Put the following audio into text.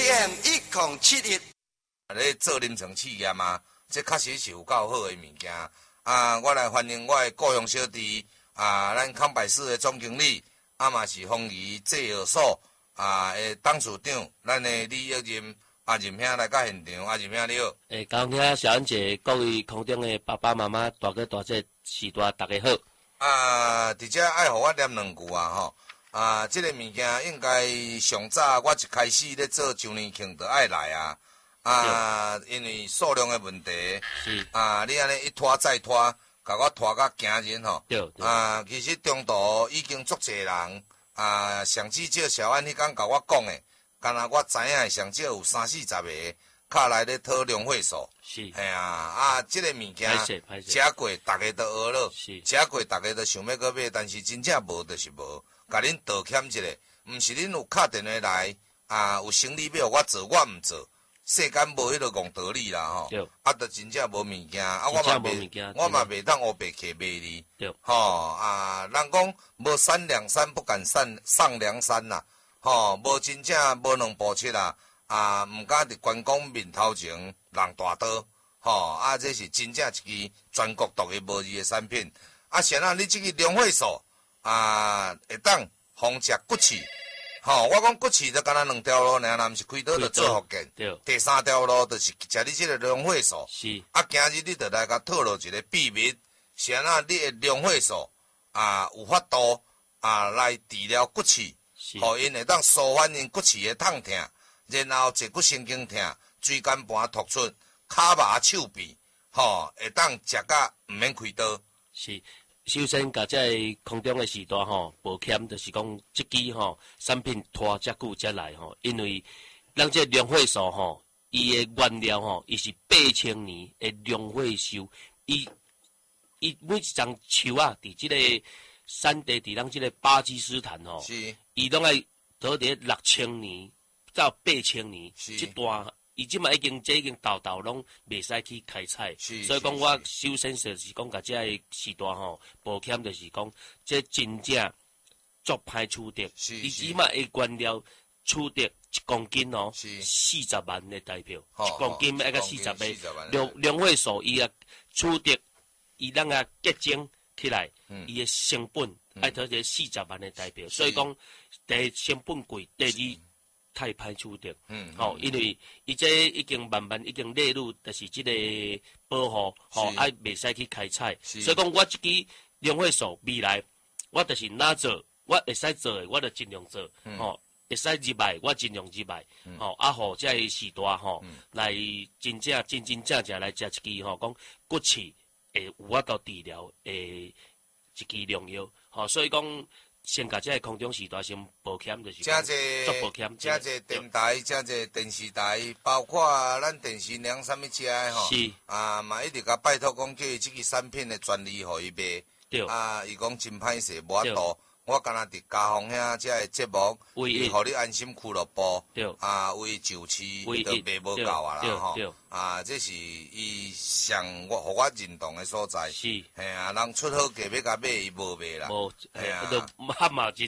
AM 1071。 咧做临床试验啊，这确实是有够好的物件啊！我来欢迎我的故乡小弟啊，咱康百事的总经理，嘛是丰宜制药所的董事长，咱的李益任阿任兄来到现场，阿任兄你好。 高雄兄、小安姐，各位空中的爸爸妈妈、大哥大姐、时大大家好。 伫遮爱互我念两句吼。这个物件应该上早我一开始咧做周年庆就爱来因为数量的问题， 是你安尼一拖再拖，甲我拖甲惊人吼。 对。 其实中途已经足侪人上至少小安迄天甲我讲的，敢若我知影的上少有30-40个，卡来咧讨量会数。 是。 系这个物件食过，大家都学了，食过大家都想要去买，但是真正无就是无。甲恁道歉一下，毋是恁有敲电话来有生理要我做，我毋做，世间无迄个戆道理啦吼。就真正无物件，我嘛袂当黑白客卖你。 对。 人讲无善良善不敢上梁山啦，无真正无两步七啦，毋敢伫关公面头前人大刀，这是真正一支全国独一无二的产品。先你这个量会素。会当防食骨刺，我讲骨刺就干那两条路，若毋是开刀就做福建。第三条路就是食你这个量会素。 是。 今日你就来甲透露一个秘密，是安那你的量会素有法度来治疗骨刺，互因会当舒缓因骨刺的痛痛，然后坐骨神经痛、椎间盘突出、骹麻手臂，会当食甲毋免开刀。 是。首先，甲这空中的时代抱歉，就是讲这支产品拖遮久才来因为咱这量会素伊的原料伊是8000年的量会树，伊每一张树伫这个山地，伫咱这个巴基斯坦是， 伊拢爱倒伫6000年到8000年这段。伊即卖已经豆拢袂使去开采，所以讲我首先就是讲，甲这时代抱歉就是讲，这真正足歹取得。伊即卖的原料取得1公斤40万的代表，1公斤要个40万。量会素伊取得，伊咱结晶起来，伊的成本爱得个40万的代表。所以讲，第一成本贵，第二。太歹取得，因为伊这已经慢慢已经列入，就是这个保护，爱袂使去开采。所以讲，我这支量会素未来，我就是哪做，我会使做的，我就尽量做，会使入来，我尽量入来，互这个时代来真正来食一支讲骨刺会有法度治疗一支良药，所以讲。先甲这个空中时代先抱歉，就是足抱歉。 这个电台，这个电视台，包括咱电视娘啥物遮的是嘛一直甲拜托讲，叫伊这个产品的专利，互伊卖。 对。 伊讲真歹势，无法度。我敢若伫家乡遐遮个节目，伊互你安心俱乐部。 对。 为就市都卖无够啦吼。这是伊上互我认同的所在。 是。 人出好价要甲买，伊无卖啦。 都嘛认